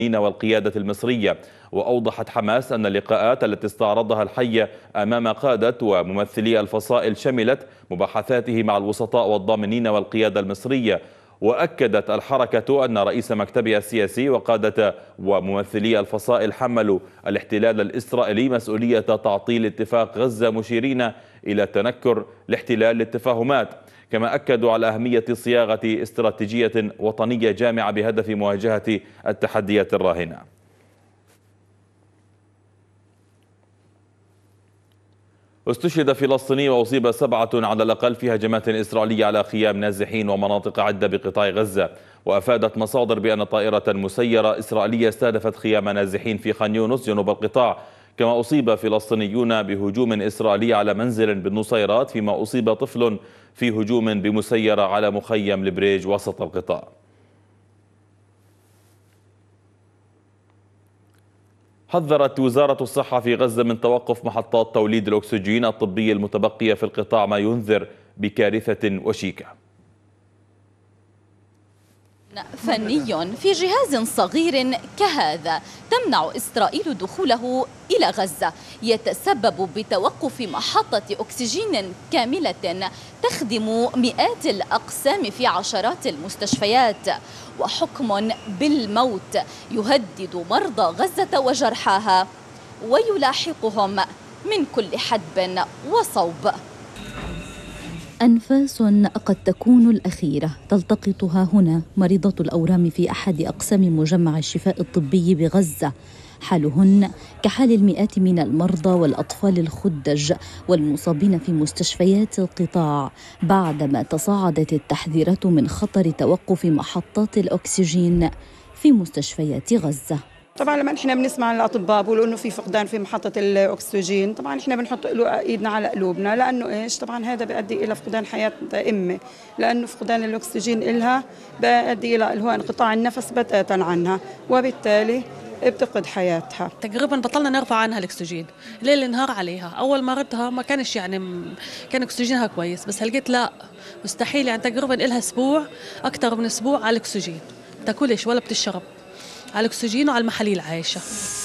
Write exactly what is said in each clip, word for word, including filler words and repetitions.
والقيادة المصرية. وأوضحت حماس أن اللقاءات التي استعرضها الحي أمام قادة وممثلي الفصائل شملت مباحثاته مع الوسطاء والضامنين والقيادة المصرية. وأكدت الحركة أن رئيس مكتبها السياسي وقادة وممثلي الفصائل حملوا الاحتلال الإسرائيلي مسؤولية تعطيل اتفاق غزة، مشيرين إلى تنكر الاحتلال للتفاهمات. كما أكدوا على أهمية صياغة استراتيجية وطنية جامعة بهدف مواجهة التحديات الراهنة. استشهد فلسطيني وأصيب سبعة على الأقل في هجمات إسرائيلية على خيام نازحين ومناطق عدة بقطاع غزة. وأفادت مصادر بأن طائرة مسيرة إسرائيلية استهدفت خيام نازحين في خان يونس جنوب القطاع. كما أصيب فلسطينيون بهجوم إسرائيلي على منزل بالنصيرات، فيما أصيب طفل في هجوم بمسيرة على مخيم البريج وسط القطاع. حذرت وزارة الصحة في غزة من توقف محطات توليد الأكسجين الطبي المتبقية في القطاع، ما ينذر بكارثة وشيكة. فني في جهاز صغير كهذا تمنع إسرائيل دخوله إلى غزة يتسبب بتوقف محطة أكسجين كاملة تخدم مئات الأقسام في عشرات المستشفيات، وحكم بالموت يهدد مرضى غزة وجرحاها ويلاحقهم من كل حدب وصوب. أنفاس قد تكون الأخيرة تلتقطها هنا مريضة الأورام في أحد أقسام مجمع الشفاء الطبي بغزة. حالهن كحال المئات من المرضى والأطفال الخدج والمصابين في مستشفيات القطاع بعدما تصاعدت التحذيرات من خطر توقف محطات الأكسجين في مستشفيات غزة. طبعا لما احنا بنسمع الاطباء بيقولوا انه في فقدان في محطه الاكسجين، طبعا احنا بنحط ايدنا على قلوبنا، لانه ايش طبعا هذا بيؤدي الى فقدان حياه امه، لانه فقدان الاكسجين لها بيؤدي الى اللي هو انقطاع النفس بتاتا عنها، وبالتالي بتفقد حياتها. تقريبا بطلنا نرفع عنها الاكسجين ليل نهار عليها. اول ما ردها ما كانش يعني كان اكسجينها كويس، بس لقيت لا مستحيل، يعني تقريبا لها اسبوع اكثر من اسبوع على الاكسجين، تاكلش ولا بتشرب، على الأكسجين وعلى المحاليل عايشة.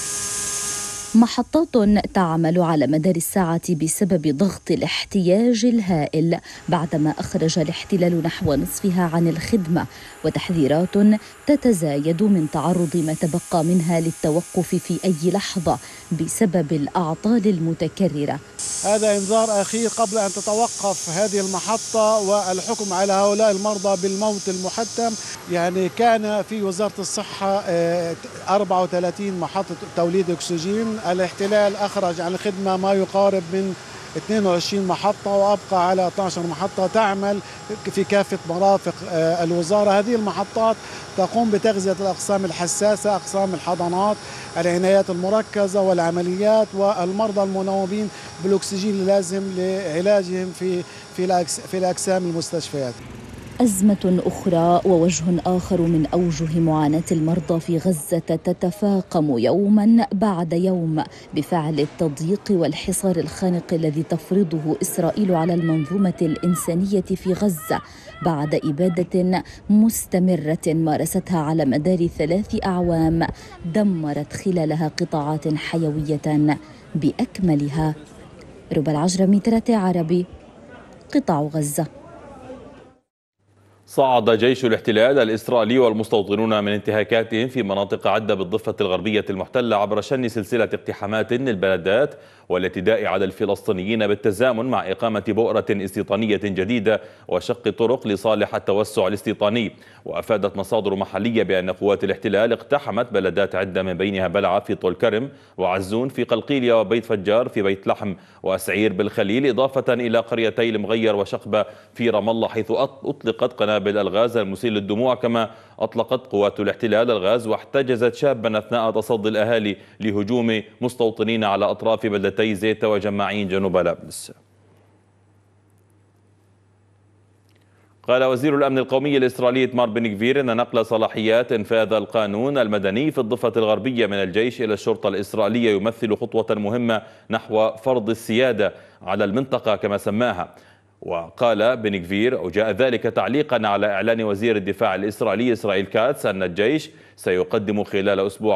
محطات تعمل على مدار الساعة بسبب ضغط الاحتياج الهائل بعدما أخرج الاحتلال نحو نصفها عن الخدمة، وتحذيرات تتزايد من تعرض ما تبقى منها للتوقف في أي لحظة بسبب الأعطال المتكررة. هذا إنذار أخير قبل أن تتوقف هذه المحطة والحكم على هؤلاء المرضى بالموت المحتم. يعني كان في وزارة الصحة أربعة وثلاثين محطة توليد أكسجين، الاحتلال أخرج عن الخدمة ما يقارب من اثنين وعشرين محطة، وأبقى على اثنتي عشرة محطة تعمل في كافة مرافق الوزارة. هذه المحطات تقوم بتغذية الأقسام الحساسة، أقسام الحضانات، العنايات المركزة والعمليات، والمرضى المنوبين بالأكسجين اللازم لعلاجهم في في الأقسام المستشفيات. أزمة أخرى ووجه آخر من أوجه معاناة المرضى في غزة تتفاقم يوما بعد يوم بفعل التضييق والحصار الخانق الذي تفرضه إسرائيل على المنظومة الإنسانية في غزة بعد إبادة مستمرة مارستها على مدار ثلاث أعوام دمرت خلالها قطاعات حيوية بأكملها. ربى العجرمي، ثلاثة عربي، قطاع غزة. صعد جيش الاحتلال الإسرائيلي والمستوطنون من انتهاكاتهم في مناطق عدة بالضفة الغربية المحتلة عبر شن سلسلة اقتحامات للبلدات والاعتداء على الفلسطينيين بالتزامن مع إقامة بؤرة استيطانية جديدة وشق طرق لصالح التوسع الاستيطاني. وأفادت مصادر محلية بأن قوات الاحتلال اقتحمت بلدات عدة من بينها بلعة في طول كرم، وعزون في قلقيلية، وبيت فجار في بيت لحم، وأسعير بالخليل، إضافة إلى قريتي المغير وشقبة في رام الله، حيث أطلقت قنابل الغاز المسيل للدموع. كما أطلقت قوات الاحتلال الغاز واحتجزت شابا أثناء تصدي الأهالي لهجوم مستوطنين على أطراف بلدتي زيتة وجماعين جنوب نابلس. قال وزير الأمن القومي الإسرائيلي إتمار بن غفير أن نقل صلاحيات إنفاذ القانون المدني في الضفة الغربية من الجيش إلى الشرطة الإسرائيلية يمثل خطوة مهمة نحو فرض السيادة على المنطقة كما سماها. وقال بن غفير أو جاء ذلك تعليقا على إعلان وزير الدفاع الإسرائيلي إسرائيل كاتس أن الجيش سيقدم خلال أسبوع